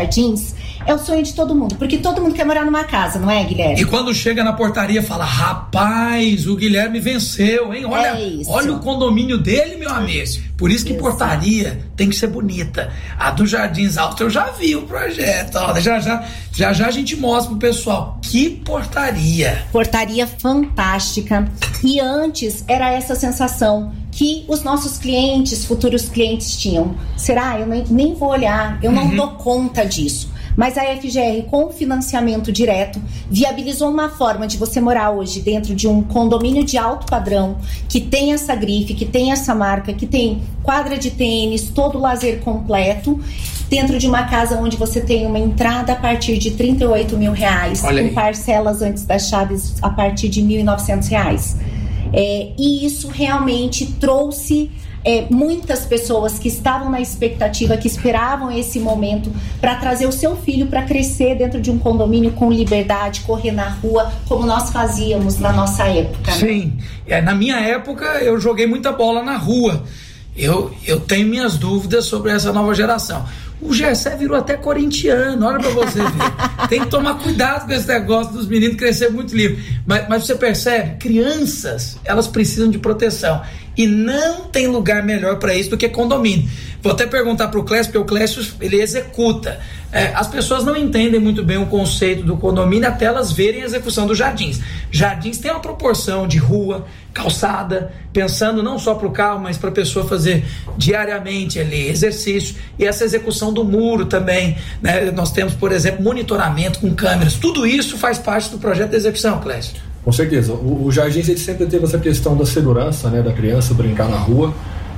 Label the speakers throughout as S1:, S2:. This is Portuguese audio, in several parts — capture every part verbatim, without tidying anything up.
S1: Jardins é o sonho de todo mundo, porque todo mundo quer morar numa casa, não é, Guilherme?
S2: E quando chega na portaria fala, rapaz, o Guilherme venceu, hein? Olha,
S1: é
S2: olha o condomínio dele, meu amigo. Por isso que
S1: Exato.
S2: Portaria tem que ser bonita. A do Jardins Altos eu já vi o projeto, ó, já, já, já já a gente mostra pro pessoal. Que portaria!
S1: Portaria fantástica. E antes era essa sensação que os nossos clientes, futuros clientes tinham. Será? Eu nem, nem vou olhar, eu não uhum. dou conta disso. Mas a F G R, com financiamento direto, viabilizou uma forma de você morar hoje dentro de um condomínio de alto padrão, que tem essa grife, que tem essa marca, que tem quadra de tênis, todo o lazer completo, dentro de uma casa onde você tem uma entrada a partir de trinta e oito mil reais, com parcelas antes das chaves a partir de mil e novecentos reais. É, e isso realmente trouxe é, muitas pessoas que estavam na expectativa, que esperavam esse momento para trazer o seu filho para crescer dentro de um condomínio com liberdade, correr na rua, como nós fazíamos na nossa época.
S2: Sim, é, na minha época eu joguei muita bola na rua. Eu, eu tenho minhas dúvidas sobre essa nova geração. O Gessé virou até corintiano, olha pra você ver. Tem que tomar cuidado com esse negócio dos meninos crescer muito livre. Mas, mas você percebe, crianças, elas precisam de proteção. E não tem lugar melhor para isso do que condomínio. Vou até perguntar pro Clécio, porque o Clécio, ele executa. É, as pessoas não entendem muito bem o conceito do condomínio até elas verem a execução dos jardins. Jardins tem uma proporção de rua, calçada, pensando não só para o carro, mas para a pessoa fazer diariamente ali exercício, e essa execução do muro também, né? Nós temos, por exemplo, monitoramento com câmeras. Tudo isso faz parte do projeto de execução, Clécio.
S3: Com certeza. O, o Jardins, ele sempre teve essa questão da segurança, né, da criança brincar na rua,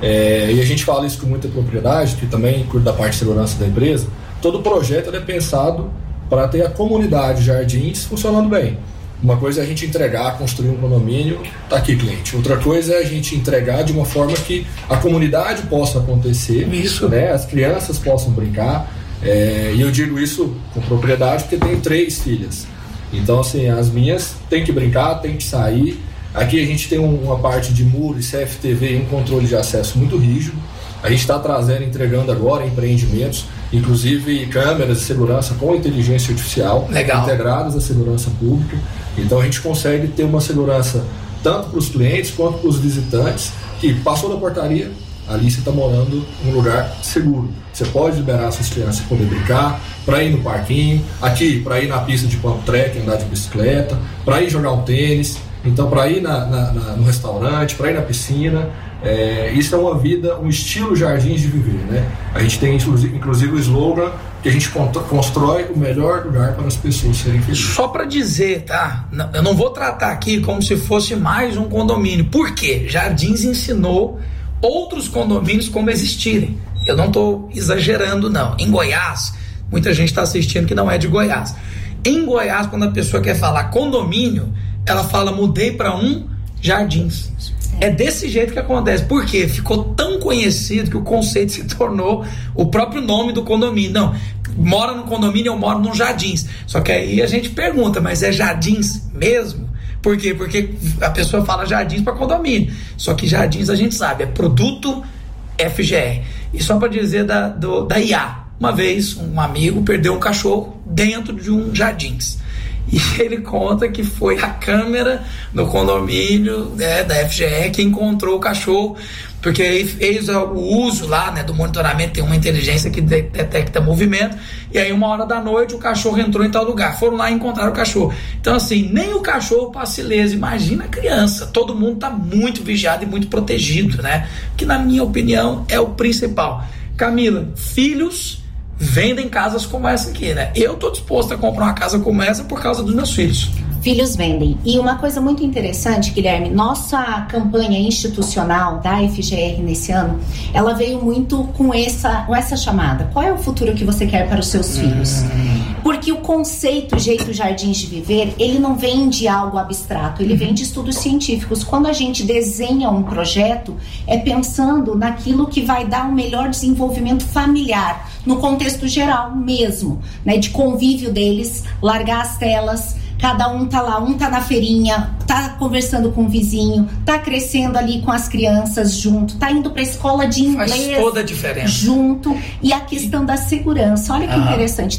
S3: é, e a gente fala isso com muita propriedade, que também cuida da parte de segurança da empresa. Todo projeto é pensado para ter a comunidade Jardins funcionando bem. Uma coisa é a gente entregar, construir um condomínio, tá aqui, cliente. Outra coisa é a gente entregar de uma forma que a comunidade possa acontecer,
S2: isso,
S3: né? As crianças possam brincar. É, e eu digo isso com propriedade porque tenho três filhas. Então, assim, as minhas têm que brincar, têm que sair. Aqui a gente tem um, uma parte de muro e C F T V e um controle de acesso muito rígido. A gente está trazendo, entregando agora empreendimentos, inclusive câmeras de segurança com inteligência artificial,
S2: Legal.
S3: integradas à segurança pública. Então a gente consegue ter uma segurança tanto para os clientes quanto para os visitantes, que passou da portaria, ali você está morando em um lugar seguro. Você pode liberar suas crianças para poder brincar, para ir no parquinho, aqui para ir na pista de pump track, andar de bicicleta, para ir jogar um tênis, então para ir na, na, na, no restaurante, para ir na piscina. É, isso é uma vida, um estilo Jardins de viver, né? A gente tem inclusive, inclusive o slogan que a gente constrói o melhor lugar para as pessoas serem felizes.
S2: Só para dizer, tá? Eu não vou tratar aqui como se fosse mais um condomínio. Por quê? Jardins ensinou outros condomínios como existirem. Eu não estou exagerando, não. Em Goiás, muita gente está assistindo que não é de Goiás. Em Goiás, quando a pessoa quer falar condomínio, ela fala mudei para um Jardins. É desse jeito que acontece. Por quê? Ficou tão conhecido que o conceito se tornou o próprio nome do condomínio. Não, mora no condomínio, eu moro num Jardins. Só que aí a gente pergunta, mas é Jardins mesmo? Por quê? Porque a pessoa fala Jardins para condomínio. Só que Jardins a gente sabe, é produto F G R. E só para dizer da, do, da I A. Uma vez um amigo perdeu um cachorro dentro de um Jardins. E ele conta que foi a câmera no condomínio, né, da F G R que encontrou o cachorro, porque aí fez o uso lá, né, do monitoramento, tem uma inteligência que detecta movimento, e aí uma hora da noite o cachorro entrou em tal lugar, foram lá e encontraram o cachorro. Então assim, nem o cachorro passa ileso, imagina a criança, todo mundo está muito vigiado e muito protegido, né, que na minha opinião é o principal. Camila, filhos vendem casas como essa aqui, né? Eu tô disposto a comprar uma casa como essa por causa dos meus filhos.
S1: Filhos vendem. E uma coisa muito interessante, Guilherme, nossa campanha institucional da F G R nesse ano, ela veio muito com essa, com essa chamada. Qual é o futuro que você quer para os seus hum. filhos? Porque o conceito Jeito Jardins de Viver, ele não vem de algo abstrato, ele vem de estudos científicos. Quando a gente desenha um projeto, é pensando naquilo que vai dar um melhor desenvolvimento familiar, no contexto geral mesmo, né, de convívio deles, largar as telas, cada um tá lá, um tá na feirinha, tá conversando com o vizinho, tá crescendo ali com as crianças junto, tá indo pra escola de inglês.
S2: Faz toda a diferença.
S1: Junto, e a questão da segurança, olha que ah. interessante.